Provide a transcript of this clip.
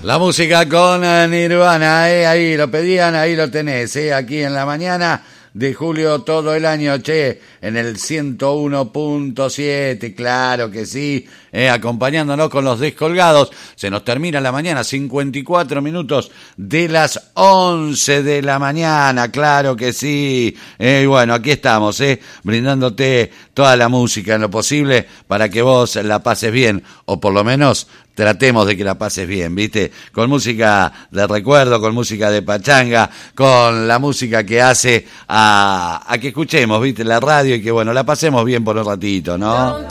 La música con Nirvana, ahí lo pedían, ahí lo tenés, aquí en la mañana de julio todo el año, che, en el 101.7, claro que sí, acompañándonos con los descolgados. Se nos termina la mañana, 54 minutos de las 11 de la mañana, claro que sí. Y bueno, aquí estamos, brindándote toda la música en lo posible para que vos la pases bien, o por lo menos tratemos de que la pases bien, ¿viste? Con música de recuerdo, con música de pachanga, con la música que hace a que escuchemos, ¿viste? La radio y que, bueno, la pasemos bien por un ratito, ¿no?